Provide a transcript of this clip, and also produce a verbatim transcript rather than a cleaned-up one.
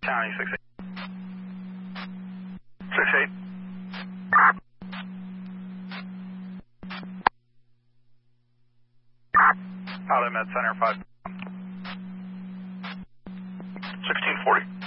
County, six eight. six eight. Auto Med Center, five. sixteen forty.